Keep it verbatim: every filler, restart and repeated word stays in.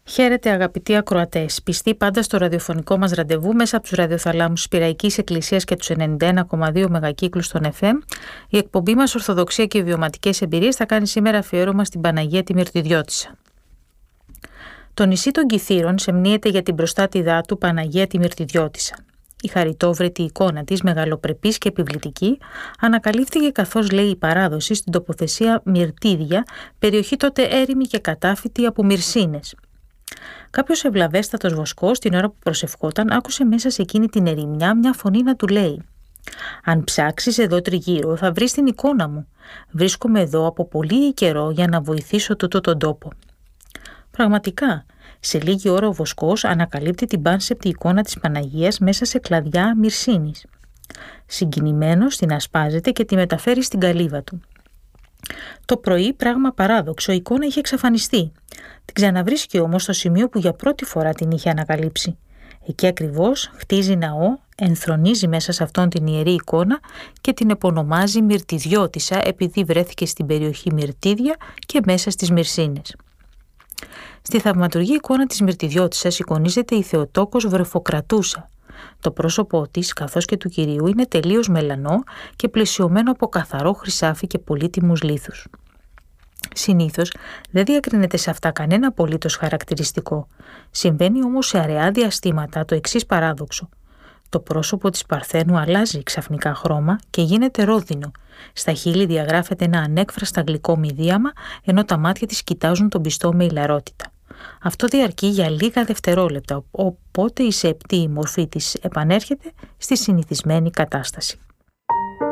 Χαίρετε αγαπητοί ακροατές, πιστοί πάντα στο ραδιοφωνικό μας ραντεβού μέσα από τους ραδιοθαλάμους της Πειραϊκής Εκκλησίας και τους ενενήντα ένα κόμμα δύο μεγακύκλους των εφ εμ. Η εκπομπή μας Ορθοδοξία και Βιωματικές Εμπειρίες θα κάνει σήμερα αφιέρωμα στην Παναγία τη Μυρτιδιώτισσα. Το νησί των Κιθήρων σεμνύεται για την προστάτηδά του Παναγία τη Μυρτιδιώτισσα. Η χαριτόβρετη εικόνα της, μεγαλοπρεπής και επιβλητική, ανακαλύφθηκε καθώς λέει η παράδοση στην τοποθεσία Μυρτίδια, περιοχή τότε έρημη και κατάφυτη από μυρσίνες. Κάποιος ευλαβέστατος βοσκός, την ώρα που προσευχόταν, άκουσε μέσα σε εκείνη την ερημιά μια φωνή να του λέει: «Αν ψάξεις εδώ τριγύρω, θα βρεις την εικόνα μου. Βρίσκομαι εδώ από πολύ καιρό για να βοηθήσω τούτο τον τόπο». Πραγματικά, σε λίγη ώρα ο βοσκός ανακαλύπτει την πάνσεπτη εικόνα της Παναγίας μέσα σε κλαδιά μυρσίνης. Συγκινημένος την ασπάζεται και τη μεταφέρει στην καλύβα του. Το πρωί, πράγμα παράδοξο, η εικόνα είχε εξαφανιστεί. Την ξαναβρίσκει όμως στο σημείο που για πρώτη φορά την είχε ανακαλύψει. Εκεί ακριβώς χτίζει ναό, ενθρονίζει μέσα σε αυτόν την ιερή εικόνα και την επωνομάζει Μυρτιδιώτισσα επειδή βρέθηκε στην περιοχή Μυρτίδια και μέσα στις Μυρσίνες. Στη θαυματουργή εικόνα της Μυρτιδιώτισσας εικονίζεται η Θεοτόκος Βρεφοκρατούσα. Το πρόσωπό της, καθώς και του Κυρίου, είναι τελείως μελανό και πλαισιωμένο από καθαρό χρυσάφι και πολύτιμους λίθους. Συνήθως δεν διακρίνεται σε αυτά κανένα απολύτως χαρακτηριστικό. Συμβαίνει όμως σε αραιά διαστήματα το εξής παράδοξο. Το πρόσωπο της Παρθένου αλλάζει ξαφνικά χρώμα και γίνεται ρόδινο. Στα χείλη διαγράφεται ένα ανέκφραστα γλυκό μηδίαμα, ενώ τα μάτια της κοιτάζουν τον πιστό με ηλαρότητα. Αυτό διαρκεί για λίγα δευτερόλεπτα, οπότε η σεπτή μορφή της επανέρχεται στη συνηθισμένη κατάσταση.